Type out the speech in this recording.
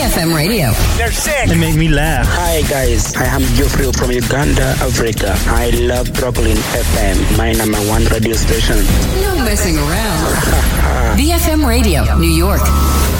BFM Radio. They're sick. They make me laugh. Hi guys, I am Geoffrey from Uganda, Africa. I love Brooklyn FM, my number one radio station. No messing around. BFM Radio, New York.